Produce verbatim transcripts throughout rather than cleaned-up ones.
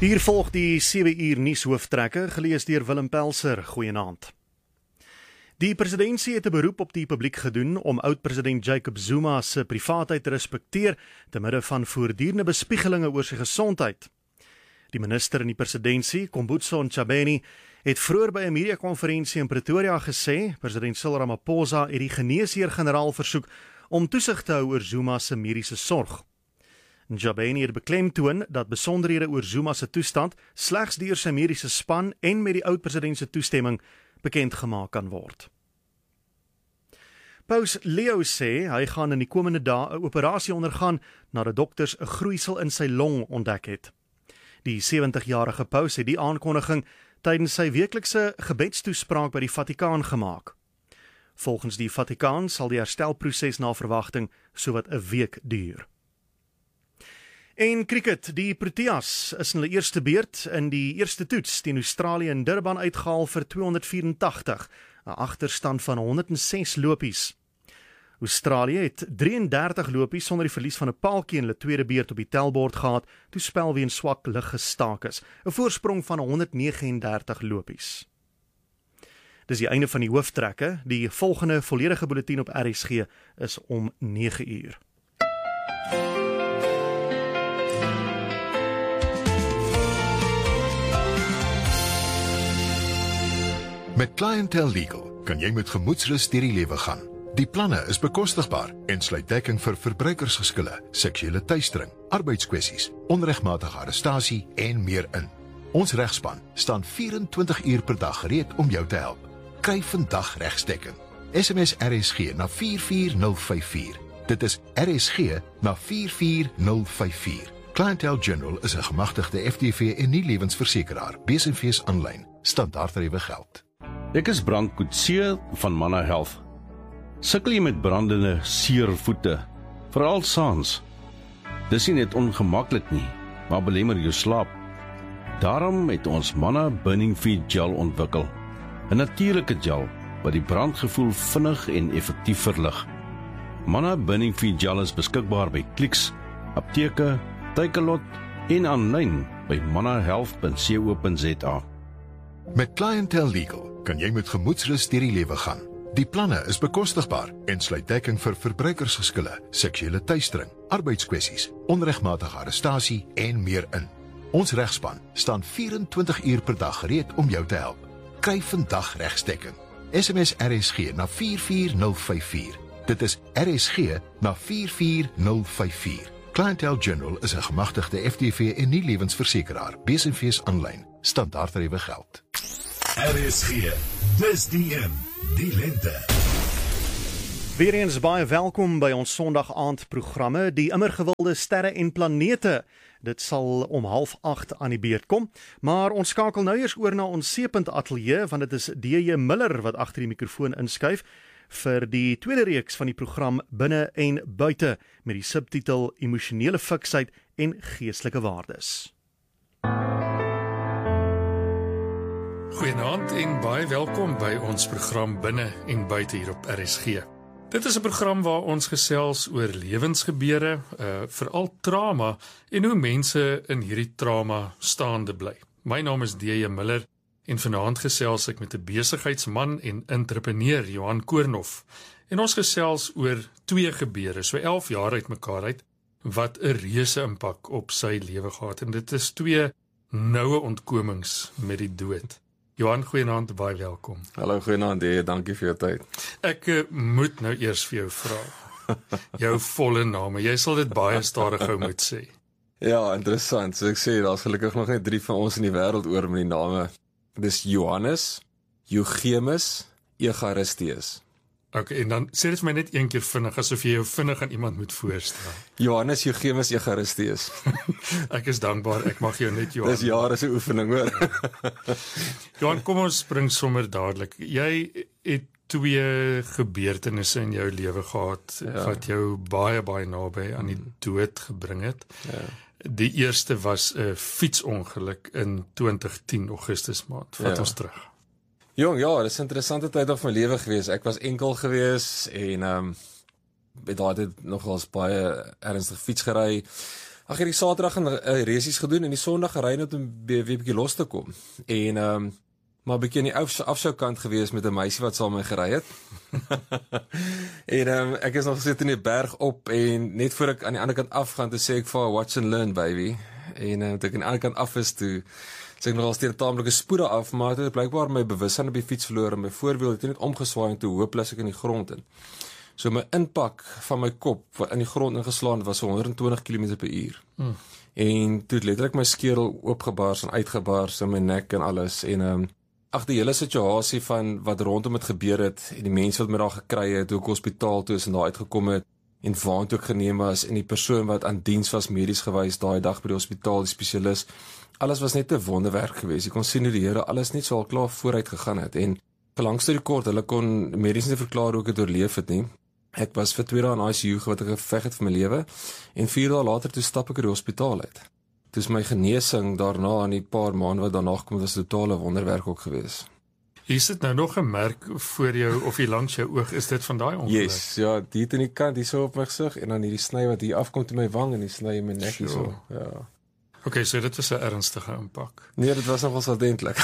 Hier volg die sewe uur nuushooftrekke, gelees deur Willem Pelser. Goeienaand. Die presidentsie het 'n beroep op die publiek gedoen om oud-president Jacob Zuma se privaatheid te respekteer te midde van voortdurende bespiegelinge oor sy gesondheid. Die minister in die presidentsie, Kombutso Ntshabeni, het vroeër by 'n media-konferensie in Pretoria gesê, president Cyril Ramaphosa het die geneesheer-generaal versoek om toesig te hou oor Zuma se mediese sorg. Ntshabeni het beklemtoon dat besonderhede oor Zuma se toestand slegs deur sy mediese span en met die oud-president se toestemming bekend gemaak kan word. Paus Leo sê hy gaan in die komende dae 'n operasie ondergaan nadat dokters 'n groeisel in sy long ontdek het. Die sewentigjarige paus het die aankondiging tydens sy weeklikse gebedstoespraak by die Vatikaan gemaak. Volgens die Vatikaan sal die herstelproses na verwagting sowat 'n week duur. En cricket, die Proteas is in hulle eerste beurt in die eerste toets teen Australië in Durban uitgehaal vir tweehonderdvyerentagtig, 'n agterstand van honderd en ses lopies. Australië het drieëndertig lopies sonder die verlies van 'n paaltjie in hulle tweede beurt op die tellbord gehad, toe spel weens swak lug gestaak is, 'n voorsprong van honderd vyf en dertig lopies. Dis die einde van die hooftrekke. Die volgende volledige bulletin op R S G is om nege uur. Met Clientele Legal kan jy met gemoedsrus deur die lewe gaan. Die planne is bekostigbaar en sluit dekking vir verbruikersgeskille, seksuele teistering, arbeidskwessies, onregmatige arrestasie en meer in. Ons regspan staan vyf-en-twintig uur per dag gereed om jou te help. Kry vandag regsdekking. S M S R S G na vier vier nul vyf vier. Dit is R S G na vier vier nul vyf vier. Clientele General is 'n gemagtigde F T V en nie lewensversekeraar. B S V's aanlyn. Standaardtariewe geld. Ek is Brand Coetzee van Manna Health. Sukkel jy met brandende, seer voete, veral saans? Dis nie net ongemaklik nie, maar belemmer jou slaap. Daarom het ons Manna Burning Feet Gel ontwikkel, 'n natuurlike gel wat die brandgevoel vinnig en effektief verlig. Manna Burning Feet Gel is beskikbaar by Clicks, apteke, Takealot en aanlyn by manna health punt co punt za. Met Clientele Legal kan jy met gemoedsrus deur die lewe gaan. Die planne is bekostigbaar en sluit dekking vir verbruikersgeskille, seksuele teistering, arbeidskwessies, onregmatige arrestasie en meer in. Ons regspan staan vyf-en-twintig uur per dag gereed om jou te help. Kry vandag regsdekking. S M S R S G na vier vier nul vyf vier. Dit is R S G na vier vier nul vyf vier. Clientele General is 'n gemagtigde F T V en nie lewensversekeraar. B S V's aanlyn. Standaardtariewe geld. R S G, dis die een, die lente. Weereens baie welkom by ons Sondag aand programme, die immergewilde sterre en planete. Dit sal om half agt aan die beurt kom, maar ons skakel nou eers oor na ons C-punt ateljee, want dit is D J Miller wat agter die mikrofoon inskuif vir die tweede reeks van die program Binne en Buite met die subtitel Emosionele fiksheid en geestelike waardes. Goeienaand en baie welkom by ons program Binne en Buite hier op R S G. Dit is 'n program waar ons gesels oor lewensgebeure, uh, veral trauma en hoe mense in hierdie trauma staande bly. My naam is D J Miller en vanaand gesels ek met 'n besigheidsman en entrepreneur Johan Koornhof. En ons gesels oor twee gebeure, so elf jaar uit mekaar uit, wat 'n reuse impak op sy lewe gehad. En dit is twee noue ontkomings met die dood. Johan, goeienaand, baie welkom. Hallo, goeienaand, D J, dankie vir jou tyd. Ek uh, moet nou eers vir jou vra. Jou volle name, jy sal dit baie stadig gou moet sê. Ja, interessant. So ek sê, daar's gelukkig nog net drie van ons in die wêreld oor met die name. Dis Johannes, Eugemus, Egaristeus. Ok, en dan sê dit vir my net een keer vinnig, asof jy jou vinnig aan iemand moet voorstel. Johannes, Eugemus, Egaristeus. Ek is dankbaar, ek mag jou net Johan. Dis jare se oefening, hoor. Johan, kom ons spring sommer dadelik. Jy het twee gebeurtenisse in jou lewe gehad, ja, wat jou baie, baie naby aan die dood gebring het. Ja. Die eerste was 'n fietsongeluk in twintig tien Augustus maand. Vat ja. ons terug. Jong, ja, dit is 'n interessante tyd op my lewe gewees. Ek was enkel gewees en ehm um, het daar dit nogals baie ernstig fiets gery. Ag hierdie Saterdag gaan uh, resies gedoen en die Sondag gery net om weer 'n bietjie los te kom. En ehm um, maar 'n bietjie in die af, afsou kant gewees met 'n meisie wat saam met my gery het. en ehm um, ek is nog gesit in die berg op en net voor ek aan die ander kant afgaan, toe sê ek vir watch and learn baby. En uh, toe ek aan die ander kant af is toe sê ek nogal steeds taamlike spoede af, maar toe het blykbaar my bewussyn op die fiets verloor en my voorwiel het net omgeswaai en toe hopeloos ek in die grond in. So my inpak van my kop wat in die grond ingeslaan was so honderd en twintig kilometer per uur. Mm. En toe het letterlik my skedel oopgebars en uitgebars in my nek en alles en ehm um, ag die hele situasie van wat rondom het gebeur het en die mense wat my daar gekry het, hoe ek hospitaal toe is en daar uitgekom het en waartoe ek geneem was en die persoon wat aan diens was medies gewys daai dag by die hospitaal, die spesialis, alles was net 'n wonderwerk geweest. Ek kon sien hoe die Here alles net so al klaar vooruit gegaan het en langs storie kort, hulle kon medies nie verklaar hoe ek het oorleef het nie. Ek was vir twee dae in I C U wat ek geveg het vir my lewe en vier dae later toe stap ek uit die hospitaal uit. Dis my genesing daarna in die paar maande wat daarna gekom het, was 'n totale wonderwerk ook geweest. Is dit nou nog 'n merk voor jou of hier langs jou oog, is dit van daai ongeluk? Yes, ja, die het in die kant hier so op my gesig en dan hierdie sny wat hier afkom te my wang en die sny in my nek hier so. Ja. Okay, so dit was 'n ernstige impak. Nee, dit was nogals ordentlik.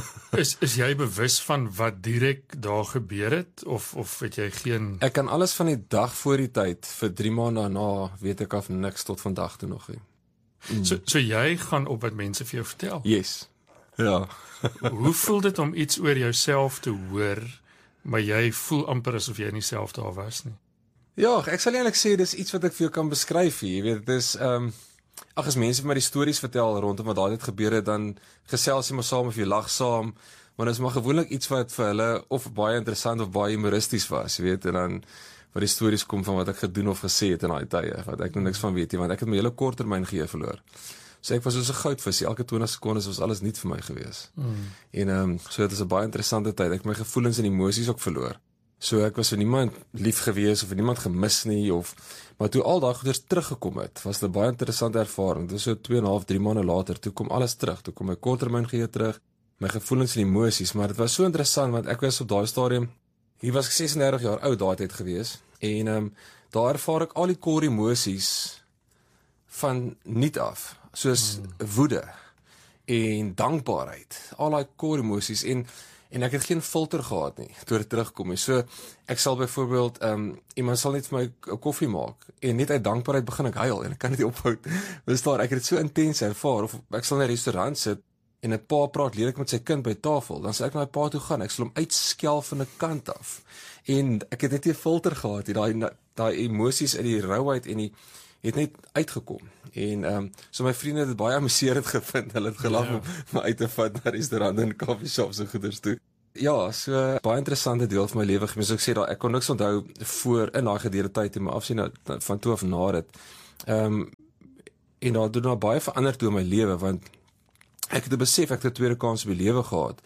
is is jy bewus van wat direk daar gebeur het of of het jy geen Ek kan alles van die dag voor die tyd vir drie maande daarna weet ek af niks tot vandag toe nog nie. Mm. So so jy gaan op wat mense vir jou vertel. Yes. Ja. Hoe voel dit om iets oor jouself te hoor, maar jy voel amper asof jy nie self daar was nie? Ja, ek sal eintlik sê dis iets wat ek vir jou kan beskryf hier. Jy weet, dit is ehm um, ag as mense vir my die stories vertel rondom wat daai het gebeur het, dan gesels jy maar saam of jy lag saam, maar dit is maar gewoonlik iets wat vir hulle of baie interessant of baie humoristies was, jy weet, en dan wat die stories kom van wat ek gedoen of gesê het in daai tye, wat ek nou niks van weet nie, want ek het my hele korttermyn geheue verloor. So ek was soos 'n goudvis, elke twintig sekondes was alles nuut vir my gewees. Mm. En ehm um, so dit is 'n baie interessante tyd. Ek het my gevoelens en emosies ook verloor. So ek was vir niemand lief gewees of vir niemand gemis nie of maar toe al daai goeders teruggekom het, was dit 'n baie interessante ervaring. Dit is so twee en 'n half, drie maande later, toe kom alles terug. Toe kom my korttermyn geheue terug, my gevoelens en emosies, maar dit was so interessant want ek was op daai stadium, hier was ek ses en dertig jaar oud daai tyd gewees en ehm um, daar ervaar ek al die core emosies van niet af, soos hmm. woede en dankbaarheid, al daai core emosies en en ek het geen filter gehad nie toe dit terugkom nie. So ek sal byvoorbeeld ehm um, iemand sal net vir my 'n koffie maak en net uit dankbaarheid begin ek huil en ek kan dit nie ophou. Dis daar, ek het dit so intens ervaar of ek sal in 'n restaurant sit en 'n pa praat lelik met sy kind by tafel, dan sal ek na die pa toe gaan, ek sal hom uitskel van 'n kant af. En ek het net nie 'n filter gehad nie, daai daai emosies uit die rouheid en die het net uitgekom. En ehm um, so my vriende het dit baie amuserend gevind. Hulle het gelag ja. om my uit te vat na restaurante en koffieshops en goeders toe. Ja, so baie interessante deel van my lewe gewees. Ek sê daar ek kon niks onthou voor in daai gedeelde tyd en my afsien van toe af na dit. Ehm um, en daar het nou baie verander toe in my lewe want ek het besef ek het 'n tweede kans in my lewe gehad.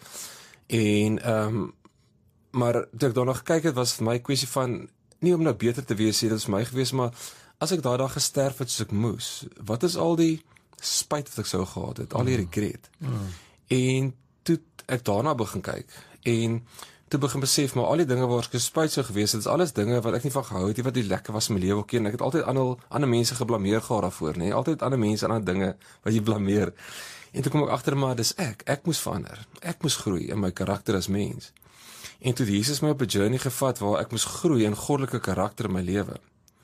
En ehm um, maar toe ek daarna gekyk het, was vir my 'n kwessie van nie om nou beter te wees nie, dit is my gewees, maar as ek daai dag gesterf het soos ek moes, wat is al die spyt wat ek sou gehad het, al die regret. Mm. En toe ek daarna begin kyk en toe begin besef maar al die dinge waar ek spyt sou gewees het, is alles dinge wat ek nie van gehou het nie, wat nie lekker was in my lewe ook en ek het altyd ander ander mense geblameer gehad daarvoor, nê, altyd ander mense aan ander dinge wat jy blameer. En toe kom ek agter maar dis ek, ek moes verander. Ek moes groei in my karakter as mens. En toe Jesus my op 'n journey gevat waar ek moes groei in goddelike karakter in my lewe.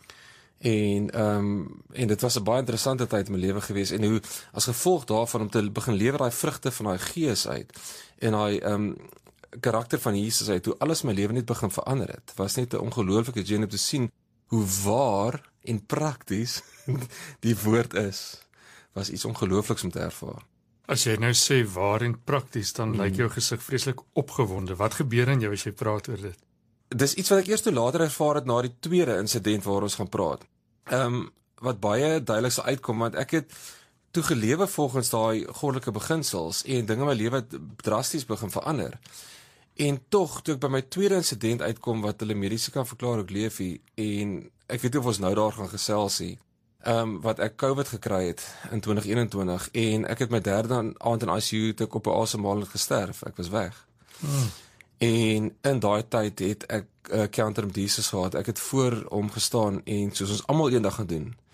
En ehm um, en dit was 'n baie interessante tyd in my lewe gewees en hoe as gevolg daarvan om te begin lewe daai vrugte van daai gees uit en daai ehm um, karakter van Jesus uit, hoe alles my lewe net begin verander het. Was net 'n ongelooflike journey om te sien hoe waar en prakties die woord is. Was iets ongeloofliks om te ervaar. As jy nou sê waar en prakties, dan hmm. lyk jou gesig vreeslik opgewonde. Wat gebeur in jou as jy praat oor dit? Dis iets wat ek eers toe later ervaar het na die tweede insident waar ons gaan praat. Ehm um, wat baie duidelik sal uitkom want ek het toe gelewe volgens daai goddelike beginsels en dinge in my lewe het drasties begin verander. En tog toe ek by my tweede insident uitkom wat hulle mediese kan verklaar ek leef hier en ek weet nie of ons nou daar gaan gesels nie. Ehm um, wat ek COVID gekry het in twintig eenentwintig en ek het my derde aand in I C U toe ek op 'n asemhaling gesterf. Ek was weg. Hmm. En in daai tyd het ek 'n uh, encounter met Jesus gehad. Ek het voor hom gestaan en soos ons almal eendag gaan doen,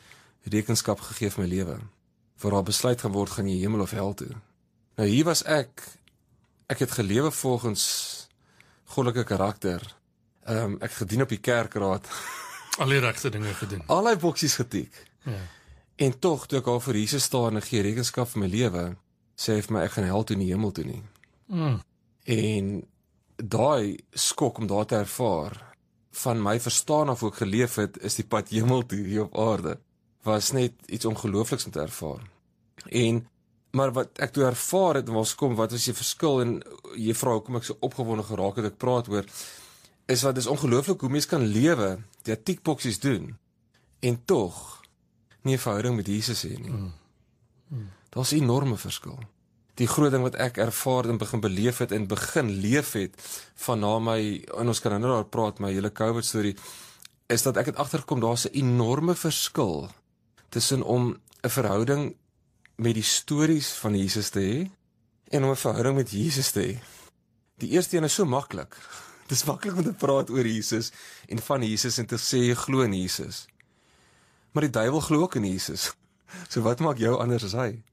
rekenskap gegee vir my lewe, waar daar besluit gaan word, gaan jy hemel of hel toe. Nou hier was ek, ek het gelewe volgens goddelike karakter, um, ek gedien op die kerkraad, Al die regte dinge gedoen. al die boksies getik, Ja. en tog, toe ek al voor Jesus staan en gee rekenskap vir my lewe, sê hy vir my, ek gaan hel toe nie hemel toe nie. Mm. En daai skok om daar te ervaar, van my verstaan af hoe ek geleef het, is die pad hemel toe hier op aarde, was net iets ongeloofliks om te ervaar. En, maar wat ek toe ervaar het, en ons kom, wat is die verskil, en jy vra hoekom ek so opgewonde geraak het, ek praat oor, is wat is ongelooflik hoe mens kan lewe, die tikboksies doen, en tog, nie 'n verhouding met Jesus hê nie. Mm. Mm. Daar's 'n enorme verskil. Die groot ding wat ek ervaar en begin beleef het en begin leef het van na my, en ons kan nou daar praat, my hele COVID storie, is dat ek het agtergekom, daar's 'n enorme verskil tussen om 'n verhouding met die stories van Jesus te hê en om 'n verhouding met Jesus te hê. Die eerste een is so maklik. Dit is maklik om te praat oor Jesus en van Jesus en te sê jy glo in Jesus. Maar die duiwel glo ook in Jesus. So wat maak jou anders as hy?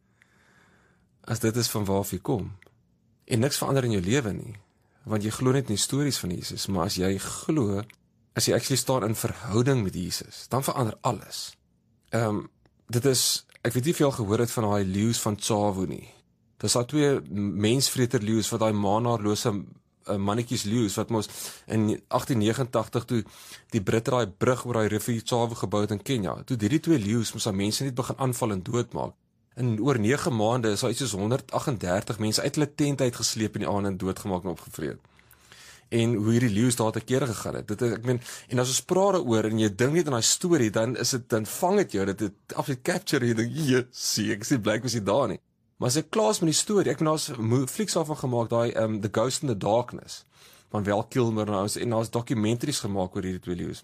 As dit is van waar jy kom. En niks verander in jou lewe nie, want jy glo net in die stories van Jesus, maar as jy glo, as jy actually staan in verhouding met Jesus, dan verander alles. Ehm um, dit is, ek weet nie of jy al gehoor het van daai leeu's van Tsavo nie. Dis daai twee mensvreter leeu's wat daai maanhaarlose uh, mannetjies leeu's wat mos in agtien negentig toe die Britte daai brug oor daai rivier Tsavo gebou het in Kenia. Toe hierdie twee leeu's mos aan mense net begin aanval en doodmaak. In oor nege maande is daar iets soos honderd agt en dertig mense uit hulle tent uitgesleep in die aand en doodgemaak en opgevreet. En hoe hierdie leeu's daar te kere gegaan het. Dit ek meen, en as ons praat daaroor en jy dink net aan daai storie, dan is dit dan vang dit jou, dit het absoluut capture jy dink, "Ja, sien, ek sien blyk was hy daar nie." Maar as ek klaar is met die storie, ek meen daar's 'n flieks daarvan gemaak, daai um, The Ghost in the Darkness van Val Kilmer en daar's en daar's documentaries gemaak oor hierdie twee leeu's.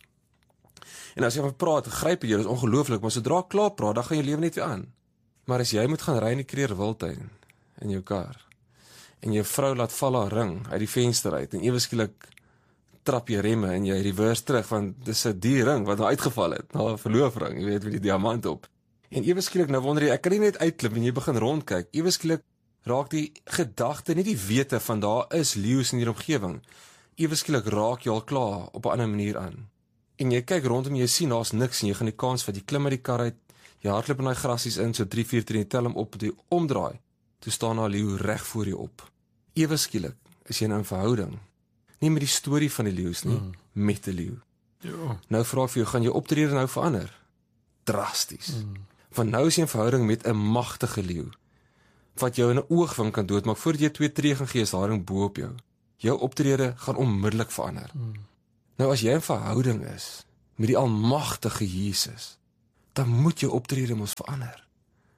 En as jy van praat, gryp jy, dit is ongelooflik, maar sodra ek klaar praat, dan gaan jou lewe net weer aan. Maar as jy moet gaan ry in die Kreer Wildtuin in jou kar en jou vrou laat val haar ring uit die venster uit en ewe skielik trap jy remme en jy reverse terug want dis 'n die ring wat nou uitgeval het, na 'n verloofring, jy weet met die diamant op. En ewe skielik nou wonder jy, ek kan nie net uitklim en jy begin rondkyk. Ewe skielik raak die gedagte, nie die wete van daar is leeu's in die omgewing. Ewe skielik raak jy al klaar op 'n ander manier aan. En jy kyk rondom jy sien daar's niks en jy gaan die kans vat, jy klim uit die kar uit, jy hardloop in daai grasies in, so drie vier keer en jy tel hom op, jy omdraai. Toe staan daar 'n leeu reg voor jou op. Ewe skielik is jy nou in verhouding. Nie met die storie van die leeu's nie, mm. met die leeu. Ja. Nou vra ek vir jou, gaan jou optrede nou verander? Drasties. Mm. Want nou is jy in verhouding met 'n magtige leeu, wat jou in 'n oogwink kan doodmaak, voordat jy twee tree gaan gee, is daar 'n bo op jou. Jou optrede gaan onmiddellik verander. Mm. Nou as jy in verhouding is, met die almagtige Jesus, dan moet jou optrede mos verander.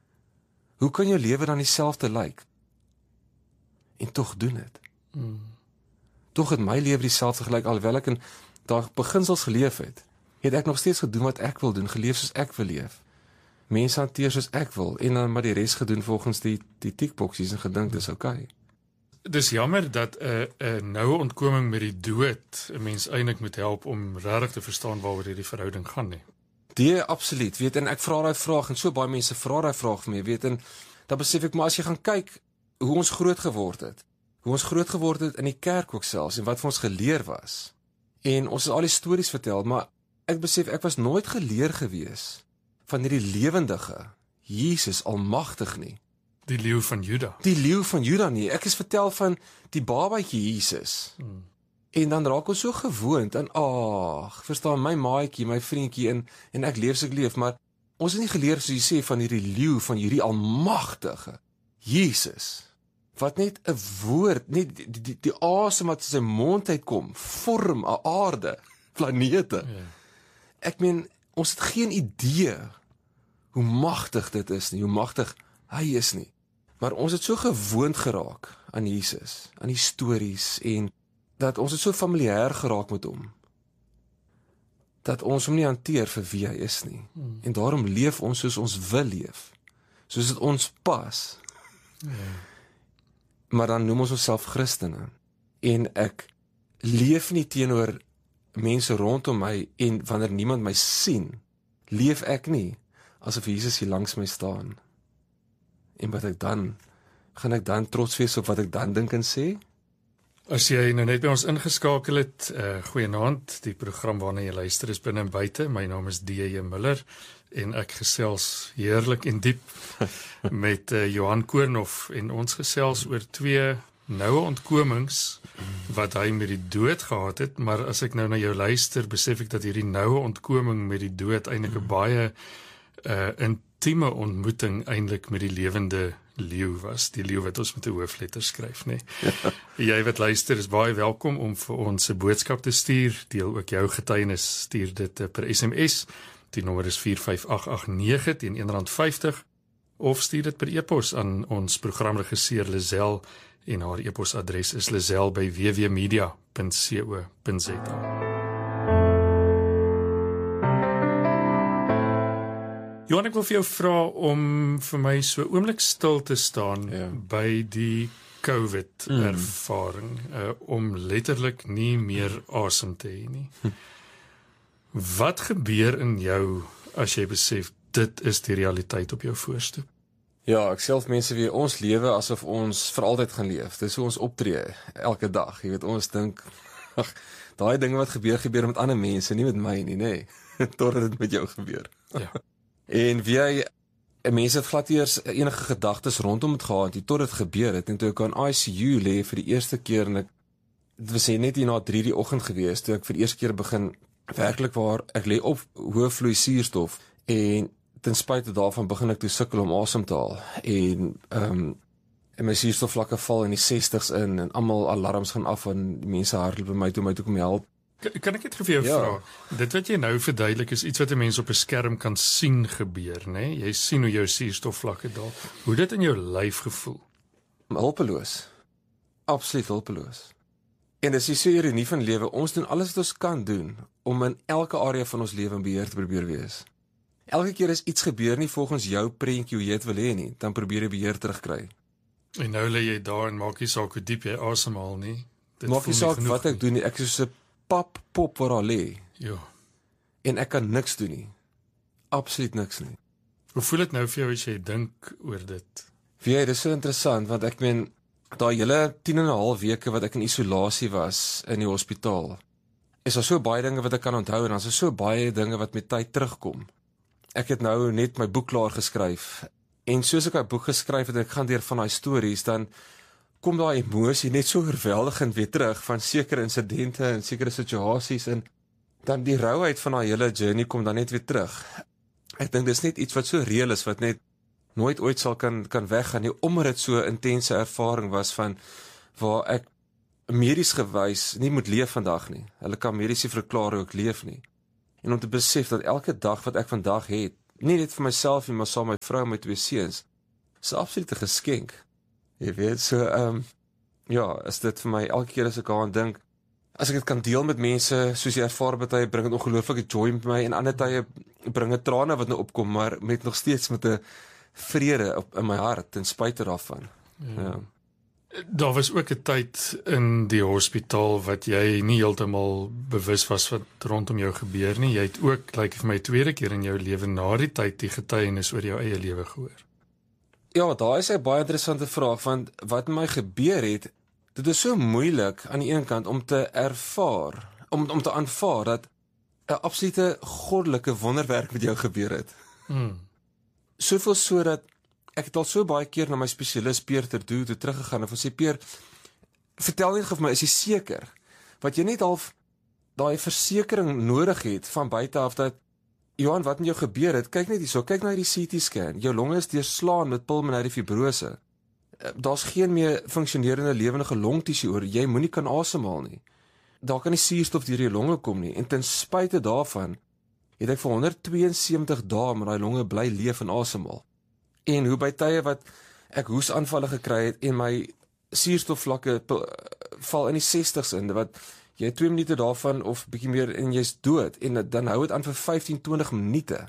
Hoe kan jou lewe dan dieselfde lyk? En tog doen dit. Mm. Tog het my lewe dieselfde gelyk, alhoewel ek in daai beginsels geleef het, het ek nog steeds gedoen wat ek wil doen, geleef soos ek wil leef. Mense hanteer soos ek wil, en dan maar die res gedoen volgens die, die tikboksies en gedink, dis okay. Dis jammer dat 'n uh, 'n uh, noue ontkoming met die dood 'n mens eintlik moet help om regtig te verstaan waaroor hierdie verhouding gaan nie. Die absoluut, weet, en ek vra daai vraag en so baie mense vra daai vraag vir my, weet, en dan besef ek maar as jy gaan kyk hoe ons groot geword het, hoe ons groot geword het in die kerk ook selfs en wat vir ons geleer was. En ons het al die stories vertel, maar ek besef ek was nooit geleer gewees van hierdie lewendige Jesus almagtig nie. Die leeu van Juda. Die leeu van Juda nie. Ek is vertel van die babatjie Jesus. Hmm. En dan raak ons so gewoond aan, ag, verstaan my maatjie, my vriendjie en en ek leef so ek leef, maar ons het nie geleer soos jy sê van hierdie leeu van hierdie almagtige Jesus. Wat net 'n woord, net die die, die, die asem wat uit sy mond uitkom, vorm 'n aarde, planete. Ja. Ek meen, ons het geen idee hoe magtig dit is nie, hoe magtig hy is nie. Maar ons het so gewoond geraak aan Jesus, aan die stories en dat ons het so familier geraak met hom. Dat ons hom nie hanteer vir wie hy is nie. Hmm. En daarom leef ons soos ons wil leef. Soos dit ons pas. Ja. Maar dan noem ons onsself Christene. En ek leef nie teenoor mense rondom my en wanneer niemand my sien, leef ek nie asof Jesus hier langs my staan. En wat ek dan, gaan ek dan trots wees op wat ek dan dink en sê? As jy nou net by ons ingeskakel het, uh, goeienaand, die program waarna jy luister is Binne en Buite. My naam is D J Miller en ek gesels heerlik en diep met uh, Johan Koornhof en ons gesels oor twee noue ontkomings wat hy met die dood gehad het, maar as ek nou na jou luister, besef ek dat hierdie noue ontkoming met die dood eintlik 'n baie uh, intieme ontmoeting eintlik met die lewende leeu was, die leeu wat ons met 'n hoofletter skryf, nê. Nee. Jy wat luister is baie welkom om vir ons 'n boodskap te stuur. Deel ook jou getuienis, stuur dit per S M S. Die nommer is vier vyf agt agt nege teen een rand vyftig of stuur dit per e-pos aan ons programregisseur Lisel en haar e-posadres is lisel by w w media punt co punt za. Johan, ek wil vir jou vra om vir my so oomblik stil te staan Ja. by die COVID-ervaring, mm. uh, om letterlik nie meer asem te hê nie. Hm. Wat gebeur in jou as jy besef dit is die realiteit op jou voorstoep? Ja, ek self mense weer, ons lewe asof ons vir altyd gaan leef. Dis hoe ons optree elke dag. Jy weet, ons dink, ag, daai dinge wat gebeur, gebeur met ander mense, nie met my nie, nê. Nee. Totdat dit met jou gebeur. Ja. En wie jy, mense het glad eers enige gedagtes rondom het gehad, die tot dit gebeur het, en toe ek aan I C U lê vir die eerste keer, en ek, dit was net hier na drie die oggend gewees, toe ek vir die eerste keer begin, werklik waar, ek lê op hoë vloei suurstof, en ten spyte daarvan begin ek toe sukkel om asem te haal, en, um, en my suurstofvlakke val in die sestigs in, en almal alarms gaan af, en mense hardloop by my toe, my toe kom help. Kan, kan ek dit vir jou Ja. vra? Dit wat jy nou verduidelik is iets wat 'n mens op 'n skerm kan sien gebeur, né? Nee? Jy sien hoe jou suurstofvlakke daal. Hoe dit in jou lyf gevoel? Hulpeloos. Absoluut hulpeloos. En dis die so ironie van lewe, ons doen alles wat ons kan doen, om in elke area van ons lewe in beheer te probeer wees. Elke keer as iets gebeur nie volgens jou prentjie hoe jy dit wil hê nie, dan probeer jy beheer terugkry. En nou lê jy daar en maak nie saak hoe diep jy asemhaal nie. Dit Maak nie voel saak wat ek nie. doen nie, ek is so 'n pap pop waar daar lê, Ja. en ek kan niks doen nie. Absoluut niks nie. Hoe voel dit nou vir jou as jy dink oor dit? Weet jy, dis so interessant, want ek meen, daai hele tien en 'n half weke wat ek in isolasie was in die hospitaal, is daar so baie dinge wat ek kan onthou, en dan is daar so baie dinge wat met tyd terugkom. Ek het nou net my boek klaar geskryf, en soos ek my boek geskryf het, en ek gaan deur van daai stories, dan kom daai emosie net so oorweldigend weer terug, van sekere insidente en sekere situasies, en dan die rouheid van daai hele journey kom dan net weer terug. Ek dink dis net iets wat so reëel is, wat net nooit ooit sal kan, kan weggaan nie, omdat dit so 'n intense ervaring was van, waar ek medies gewys nie moet leef vandag nie. Hulle kan medies nie verklaar hoe ek leef nie. En om te besef dat elke dag wat ek vandag het, nie net vir myself nie, maar saam met my vrou en my twee seuns, is 'n absolute geskenk. Jy weet, so, ehm, um, ja, is dit vir my, elke keer as ek aan dink, as ek dit kan deel met mense, soos jy ervaar by tye, bring dit ongelooflike joy met my, en ander tye bring dit trane wat nou opkom, maar met nog steeds met 'n vrede op, in my hart, ten spyte daarvan. Ja. Ja. Daar was ook 'n tyd in die hospitaal wat jy nie heeltemal bewus was wat rondom jou gebeur nie. Jy het ook, lyk vir my, tweede keer in jou lewe na die tyd die getuienis oor jou eie lewe gehoor. Ja, daar is 'n baie interessante vraag, want wat met my gebeur het, dit is so moeilik aan die een kant om te ervaar, om om te aanvaar dat 'n absolute goddelike wonderwerk met jou gebeur het. Hmm. Soveel so dat ek het al so baie keer na my spesialis Peer Terdoe toe teruggegaan en sê, Peer, vertel net vir my, is jy seker wat jy net half daai versekering nodig het van buite af dat Johan, wat met jou gebeur het, kyk net hierso, kyk na die C T scan, jou longe is deurslaan met pulmonale fibrose. Daar's geen meer funksionerende lewendige longtissu oor, jy moenie kan asemhaal nie. Daar kan nie suurstof deur jou longe kom nie, en ten spyte daarvan het ek vir honderd twee en sewentig dae met daai longe bly leef en asemhaal. En hoe by tye wat ek hoesaanvalle gekry het en my suurstofvlakke val in die sestigs in, wat jy twee minute daarvan of bietjie meer en jy's dood, en dan hou dit aan vir vyftien twintig minute.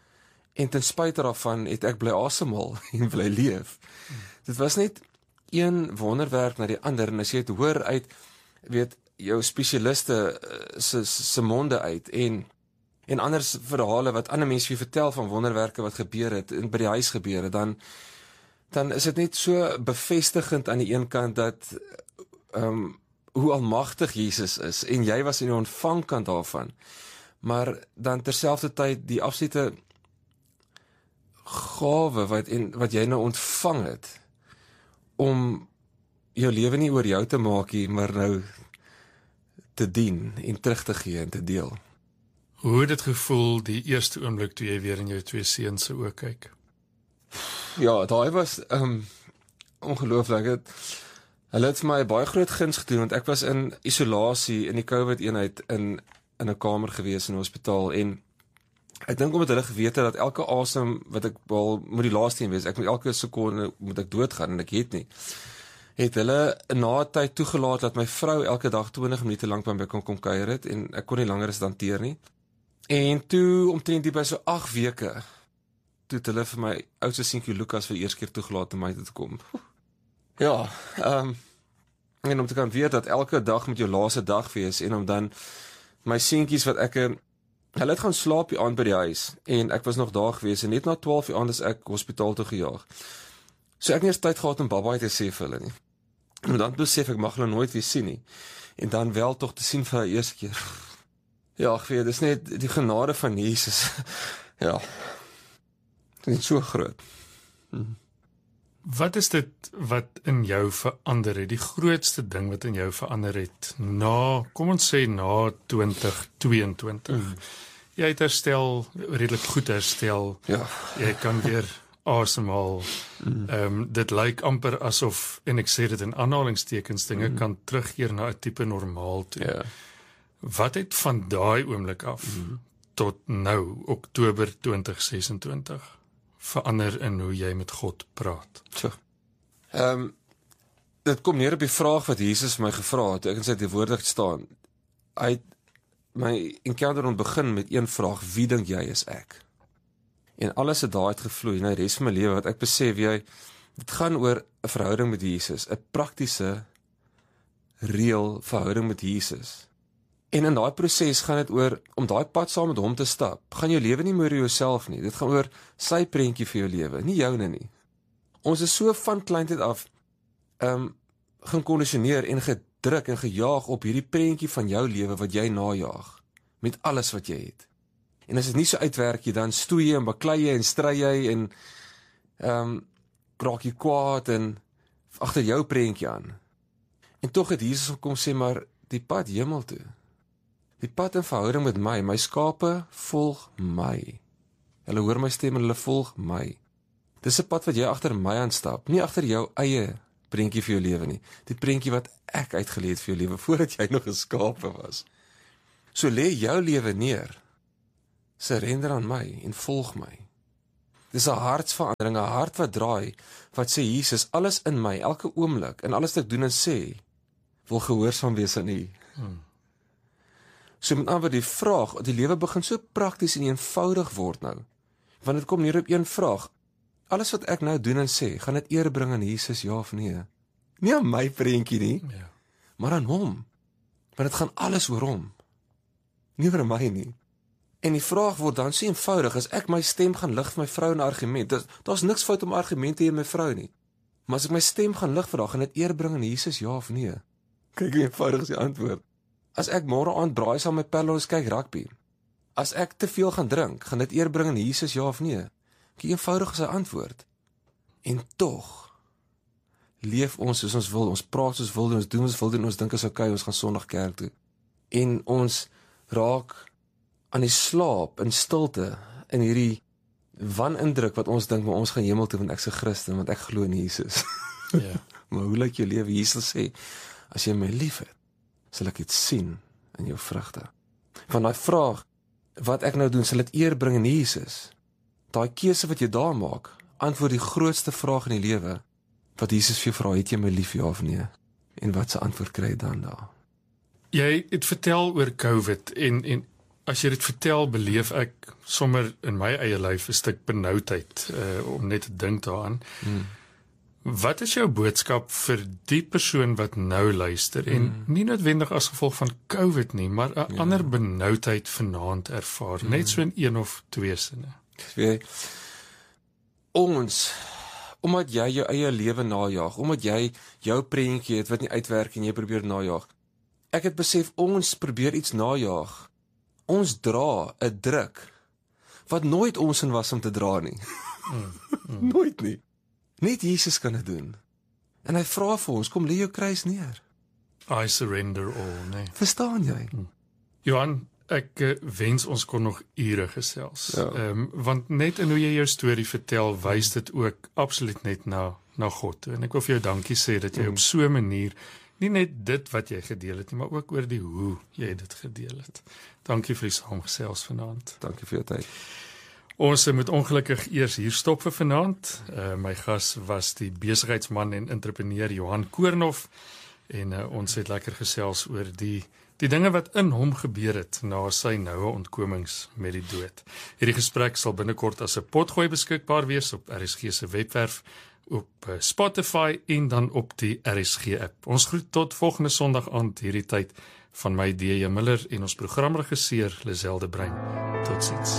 En ten spyte daarvan het ek bly asemhaal en bly leef. Hmm. Dit was net een wonderwerk na die ander, en as jy dit hoor uit, weet, jou spesialiste se se monde uit, en en ander verhale wat ander mense vir vertel van wonderwerke wat gebeur het en by die huis gebeur het, dan dan is dit net so bevestigend aan die een kant dat um, hoe almagtig Jesus is en jy was in die ontvangkant daarvan, maar dan terselfdertyd die absolute gawe wat en wat jy nou ontvang het om jou lewe nie oor jou te maak nie, maar nou te dien en terug te gee en te deel. Hoe het dit gevoel die eerste oomblik toe jy weer in jou twee seuns se oë kyk? Ja, daai was um, ongelooflik. Het, hulle het vir my baie groot guns gedoen, want ek was in isolasie in die COVID-eenheid in in 'n kamer gewees in 'n hospitaal, en ek dink omdat hulle geweet het dat elke asem wat ek wel moet die laaste een wees, ek moet elke sekonde moet ek doodgaan en ek het nie. Het hulle na 'n tyd toegelaat dat my vrou elke dag twintig minute lank by my kon kom kuier het, en ek kon nie langer as hanteer nie. En toe omtrent die by so agt weke toe het hulle vir my oudste seentjie Lukas vir eers keer toegelaat om my te kom. Ja, ehm um, en om te kan weet dat elke dag met jou laaste dag wees, en om dan my seentjies wat ek hulle het gaan slaap die aand by die huis, en ek was nog daar gewees, en net na twaalf uur aand is ek hospitaal toe gejaag. So ek het nie eens tyd gehad om baba te sê vir hulle nie. En dan besef ek mag hulle nooit weer sien nie. En dan wel tog te sien vir die eerste keer. Ja, ek weet, dis net die genade van Jesus. Ja. Dit is so groot. Hm. Wat is dit wat in jou verander het? Die grootste ding wat in jou verander het na, kom ons sê na twintig tweeëntwintig. Mm. Jy het herstel, redelik goed herstel. Ja. Jy kan weer asemhaal. Mm. Um, dit lyk amper asof, en ek sê dit in aanhalingstekens, dinge mm. kan terugkeer na 'n tipe normaal toe. Ja. Wat het van daai oomblik af mm. tot nou, Oktober twintig sesentwintig, verander in hoe jy met God praat? So. Ehm um, dit kom neer op die vraag wat Jesus my gevra het. Ek in sy woorde staan. Hy het my encounter ontbegin met een vraag: wie dink jy is ek? En alles het daai uitgevloei na die res van my lewe, wat ek besef jy, dit gaan oor 'n verhouding met Jesus, 'n praktiese, reël verhouding met Jesus. En in daai proses gaan dit oor om daai pad saam met hom te stap. Gaan jou lewe nie meer oor jouself nie. Dit gaan oor sy prentjie vir jou lewe, nie joune nie. Ons is so van kleintyd af ehm um, gekondisioneer en gedruk en gejaag op hierdie prentjie van jou lewe wat jy najaag met alles wat jy het. En as dit nie so uitwerk jy, dan stoei jy en baklei jy en stry jy en ehm um, raak jy kwaad en agter jou prentjie aan. En tog het Jesus gekom sê, maar die pad hemel toe. Die pad in verhouding met my, my skape volg my. Hulle hoor my stem en hulle volg my. Dis 'n pad wat jy agter my aanstap, nie agter jou eie prentjie vir jou lewe nie. Die prentjie wat ek uitgelê het vir jou lewe voordat jy nog 'n skape was. So lê jou lewe neer. Surrender aan my en volg my. Dis 'n hartsverandering, 'n hart wat draai, wat sê Jesus, alles in my, elke oomblik en alles wat ek doen en sê, wil gehoorsaam wees aan U. Hmm. So met ander woorde, die vraag, die lewe begin so prakties en eenvoudig word nou. Want dit kom neer op een vraag. Alles wat ek nou doen en sê, gaan dit eer bring aan Jesus, ja of nee? Nie aan my prentjie nie, ja. Maar aan hom. Want dit gaan alles oor hom. Nie oor my nie. En die vraag word dan so eenvoudig, as ek my stem gaan lig vir my vrou in 'n argument, daar's niks fout om argumente hier met my vrou nie. Maar as ek my stem gaan lig vir haar, gaan dit eer bring aan Jesus, ja of nee? Kyk hoe eenvoudig is die antwoord. As ek môre aand braai saam met Perlos kyk rugby, as ek te veel gaan drink, gaan dit eer bring aan Jesus, ja of nee? Kyk, eenvoudig is sy antwoord. En tog leef ons soos ons wil, ons praat soos wil, ons doen ons wil doen, ons dink is okay, ons gaan Sondag kerk toe. En ons raak aan die slaap in stilte in hierdie wanindruk wat ons dink, maar ons gaan hemel toe want ek's 'n Christen, want ek glo in Jesus. Ja. Maar hoe lyk jou lewe? Jesus sê, as jy my liefhet, sal ek dit sien in jou vrugte. Van daai vraag, wat ek nou doen, sal dit eer bring in Jesus. Daai keuse wat jy daar maak, antwoord die grootste vraag in die lewe, wat Jesus vir jou vra, het jy my lief, ja of nee? En wat se antwoord kry jy dan daar? Jy het vertel oor COVID, en, en as jy dit vertel, beleef ek sommer in my eie lyf 'n stuk benoudheid, uh, om net te dink daaraan. Hmm. Wat is jou boodskap vir die persoon wat nou luister en mm. nie noodwendig as gevolg van COVID nie, maar 'n ja. ander benoudheid vanaand ervaar, mm. net so in een of twee sinne? Weet jy, ons, omdat jy jou eie lewe najaag, omdat jy jou prentjie het wat nie uitwerk en jy probeer najaag. Ek het besef, ons probeer iets najaag. Ons dra 'n druk wat nooit ons in was om te dra nie. Mm. Mm. Nooit nie. Net Jesus kan dit doen. En hy vra vir ons, kom lê jou kruis neer. I surrender all, nee. Verstaan jy? Mm. Johan, ek uh, wens ons kon nog ure gesels. Ja. Um, want net in hoe jy jou storie vertel, wys dit ook absoluut net na, na God toe. En ek wil vir jou dankie sê dat jy mm. op so 'n manier, nie net dit wat jy gedeel het nie, maar ook oor die hoe jy dit gedeel het. Dankie vir die saamgesels vanaand. Dankie vir jou tyd. Ons moet ongelukkig eers hier stop vir vanaand. Uh, my gas was die besigheidsman en entrepreneur Johan Koornhof en uh, ons het lekker gesels oor die die dinge wat in hom gebeur het na sy noue ontkomings met die dood. Hierdie gesprek sal binnekort as 'n potgooi beskikbaar wees op R S G se webwerf, op uh, Spotify en dan op die R S G app. Ons groet tot volgende Sondag aand hierdie tyd van my D J Miller en ons programregisseur Liselde Brein. Totsiens.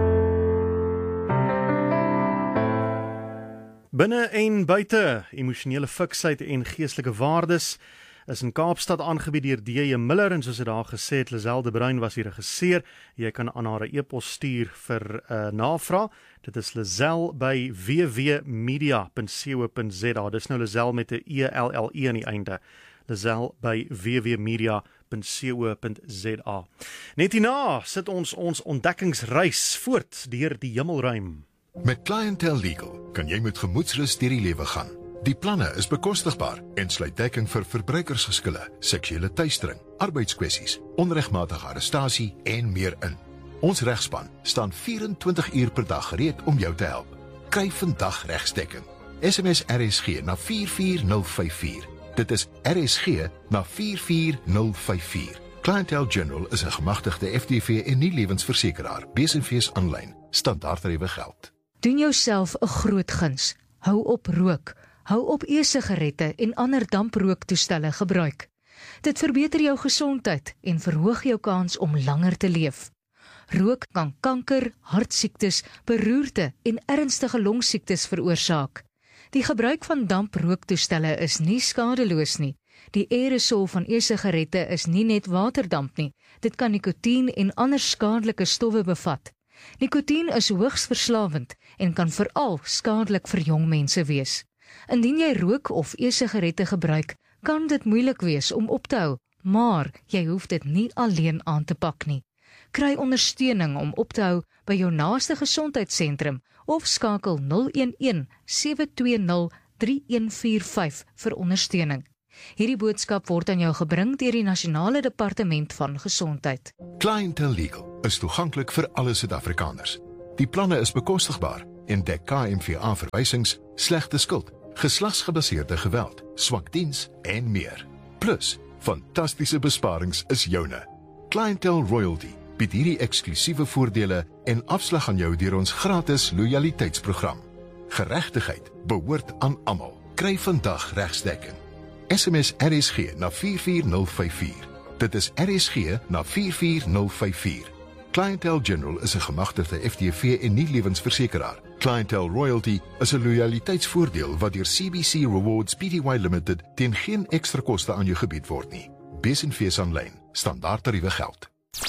Binne en buite, emosionele fiksheid en geestelike waardes is in Kaapstad aangebied deur D J Miller en soos hy daar gesê het, Liselde Brein was die regisseur. Jy kan aan haar 'n e-pos stuur vir 'n uh, navraag. Dit is Lisel by w w media punt co punt z a. Dis nou Lisel met 'n E L L E aan die einde. Lisel by w w media punt co punt z a. Net hierna sit ons ons ontdekkingsreis voort deur die hemelruim. Met Clientele Legal kan jy met gemoedsrus deur die lewe gaan. Die planne is bekostigbaar en sluit dekking vir verbruikersgeskille, seksuele teistering, arbeidskwessies, onregmatige arrestasie en meer in. Ons regspan staan vyf en twintig uur per dag gereed om jou te help. Kry vandag regsdekking. S M S R S G na vier vier nul vyf vier. Dit is R S G na vier vier nul vyf vier. Clientele General is 'n gemagtigde F D V en nie lewensversekeraar. B S V is aanlyn. Standaardtariewe geld. Doen jouself 'n groot guns. Hou op rook. Hou op e-sigarette en ander damprooktoestelle gebruik. Dit verbeter jou gesondheid en verhoog jou kans om langer te leef. Rook kan kanker, hartsiektes, beroerte en ernstige longsiektes veroorsaak. Die gebruik van damprooktoestelle is nie skadeloos nie. Die aerosol van e-sigarette is nie net waterdamp nie. Dit kan nikotien en ander skadelike stowwe bevat. Nikotien is hoogs verslawend en kan veral skadelik vir jong mense wees. Indien jy rook of e-sigarette gebruik, kan dit moeilik wees om op te hou, maar jy hoef dit nie alleen aan te pak nie. Kry ondersteuning om op te hou by jou naaste gesondheidssentrum of skakel nul een een sewe twee nul drie een vier vyf vir ondersteuning. Hierdie boodskap word aan jou gebring deur die Nasionale Departement van Gesondheid. Clientele Legal is toeganklik vir alle Suid-Afrikaners. Die planne is bekostigbaar en dek K M V A verwysings, slegte skuld, geslagsgebaseerde geweld, swak diens en meer. Plus, fantastiese besparings is joune. Clientele Royalty bied hierdie eksklusiewe voordele en afslag aan jou deur ons gratis loyaliteitsprogram. Geregtigheid behoort aan almal. Kry vandag regsdekking. S M S R S G na vier vier nul vyf vier. Dit is R S G na vier vier nul vyf vier. Clientele General is 'n gemagtigde F D V en nie lewensversekeraar. Clientele Royalty is 'n loyaliteitsvoordeel wat deur C B C Rewards Pty Limited teen geen ekstra koste aan jou gebied word nie. B S V is aanlyn. Standaardtariewe geld.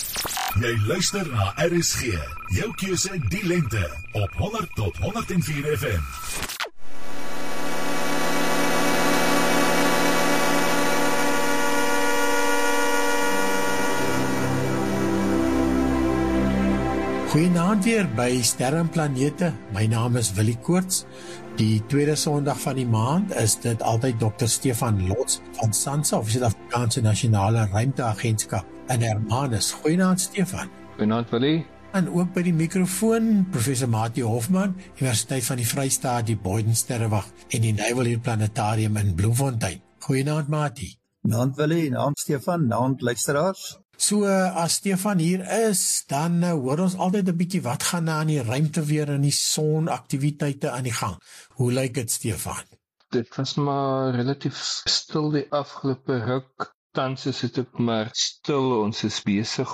Jy luister na R S G, jou keuse die lente op honderd tot honderd en vier F M. Goeienaand weer by Sterre en Planete. My naam is Willie Koorts. Die tweede Sondag van die maand is dit altyd dokter Stefan Lots van SANSA, of Suid-Afrikaanse Nasionale Ruimteagentskap in Hermanus. Goeienaand Stefan. Goeienaand Willie. En ook by die mikrofoon professor Mati Hofman, Universiteit van die Vrystaat, die Boyden Sterrewag en die Naval Air Planetarium in Bloemfontein. Goeienaand Mati. Goeienaand Willie, naam Stefan, naam luisteraars. So, as Stefan hier is, dan uh, hoor ons altyd 'n bietjie wat gaan na in die ruimte weer in die sonaktiwiteite aan die gang. Hoe lyk dit, Stefan? dit was maar relatief stil die afgelope ruk. Tans is dit ook maar stil. Ons is besig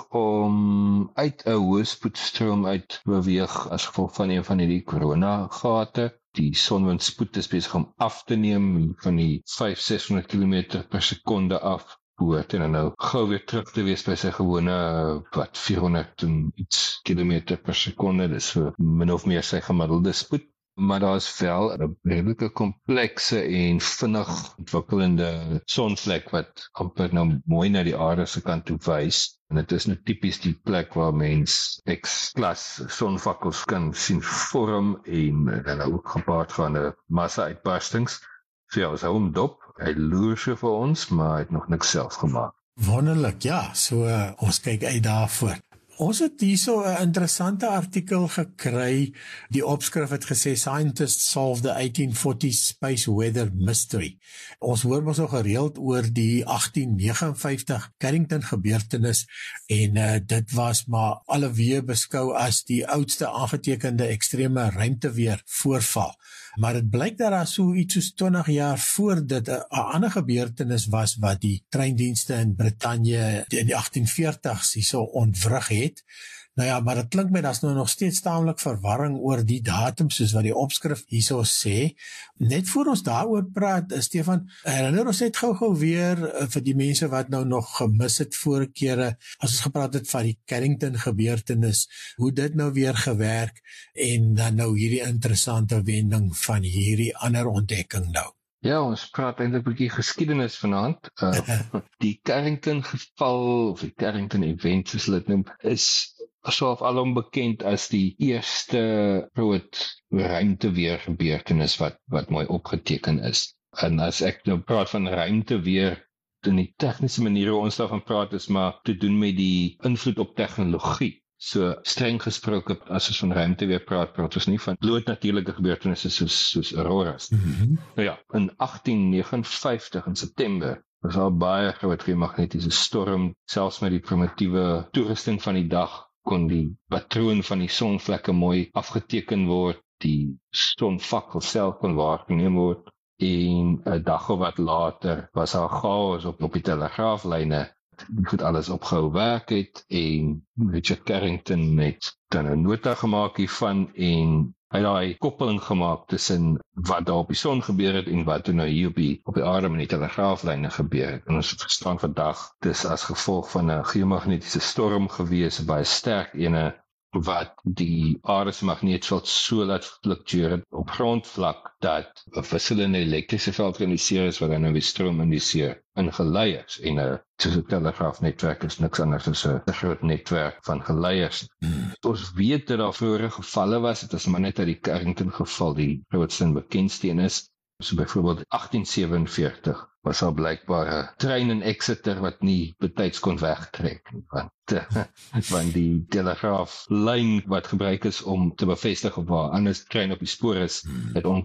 om uit 'n hoëspoedstroom uit beweeg as gevolg van een van hierdie koronagate. Die sonwindspoed is besig om af te neem van die vyf seshonderd kilometer per sekonde af. Behoort en nou gou weer terug te wees by sy gewone wat vierhonderd en iets kilometer per sekonde. Dis so min of meer sy gemiddelde spoed. Maar daar is wel 'n redelike komplekse en vinnig ontwikkelende sonvlek wat amper nou mooi na die aarde se kant toe wys. En dit is nou tipies die plek waar mens X-klas sonvakkels kan sien vorm en dan ook gepaard gaan 'n massa uitbarstings. So ja, ons hou hom dop. Hy loer so vir ons, maar hy het nog niks self gemaak. Wonderlik, ja. So uh, ons kyk uit daarvoor. Ons het hierso 'n interessante artikel gekry. Die opskrif het gesê Scientists solve the eighteen forties space weather mystery. Ons hoor mos nog gereeld oor die agtien negenenvyftig Carrington gebeurtenis en uh, dit was maar alweer beskou as die oudste aangetekende ekstreme ruimteweer voorval. Maar dit blyk dat daar so iets soos twintig jaar voor dit 'n ander gebeurtenis was wat die treindienste in Brittanje in die agtien veertigs hierso ontwrig het. Nou ja, maar dit klink my daar's nou nog steeds taamlik verwarring oor die datum soos wat die opskrif hierso sê. Net voor ons daaroor praat, Stefan, herinner ons net gou-gou weer uh, vir die mense wat nou nog gemis het vorige kere as ons gepraat het van die Carrington gebeurtenis, hoe dit nou weer gewerk en dan nou hierdie interessante wending van hierdie ander ontdekking nou. Ja, ons praat eintlik 'n bietjie geskiedenis vanaand. Uh, die Carrington geval of die Carrington event soos hulle dit noem, is soof alom bekend as die eerste groot ruimteweer gebeurtenis wat wat mooi opgeteken is. En as ek nou praat van ruimteweer, in die tegniese manier hoe ons daarvan praat is maar te doen met die invloed op tegnologie. So streng gesproke as ons van ruimteweer praat, praat ons nie van bloot natuurlike gebeurtenisse soos soos auroras. Mm-hmm. Nou ja, in agtien negenenvyftig in September was al baie groot geomagnetiese storm, selfs met die primitiewe toerusting van die dag kon die patroon van die sonvlekke mooi afgeteken word, die sonvakkel self kon waargeneem word, en 'n dag of wat later was daar chaos op, op die telegraaflyne, goed alles opgehou werk het, en Richard Carrington het dan 'n nota gemaak hiervan, en hy het daai koppeling gemaak tussen wat daar op die son gebeur het en wat nou hier op die, op die aarde met die telegraaflyne gebeur het. En ons het verstaan vandag, dis as gevolg van 'n geomagnetiese storm gewees, 'n baie sterk ene, wat die aarde se magneetveld so laat fluktueer op grondvlak, dat 'n wisselende elektriese veld geïndiseer is, wat dan nou weer stroom indiseer in geleiers, en 'n soos 'n telegraafnetwerk is niks anders as 'n groot netwerk van geleiers. Hmm. Ons weet dat daar vorige gevalle was, dit is maar net uit die Carrington geval die grootste en bekendste een is. So byvoorbeeld agtien sewenveertig was daar blykbaar 'n trein in Exeter wat nie betyds kon wegtrek nie, want want die telegraaflyn wat gebruik is om te bevestig of waar 'n ander trein op die spoor is, het on,